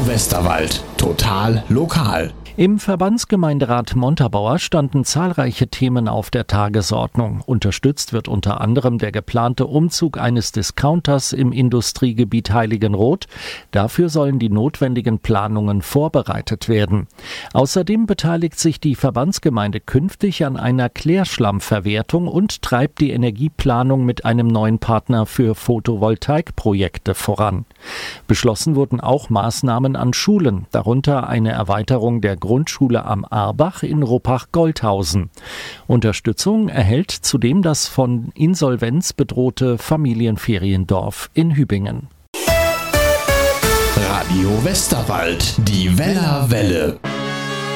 Westerwald. Total lokal. Im Verbandsgemeinderat Montabaur standen zahlreiche Themen auf der Tagesordnung. Unterstützt wird unter anderem der geplante Umzug eines Discounters im Industriegebiet Heiligenroth. Dafür sollen die notwendigen Planungen vorbereitet werden. Außerdem beteiligt sich die Verbandsgemeinde künftig an einer Klärschlammverwertung und treibt die Energieplanung mit einem neuen Partner für Photovoltaikprojekte voran. Beschlossen wurden auch Maßnahmen an Schulen, darunter eine Erweiterung der Grundschule am Arbach in Ruppach-Goldhausen. Unterstützung erhält zudem das von Insolvenz bedrohte Familienferiendorf in Hübingen. Radio Westerwald, die Wellerwelle.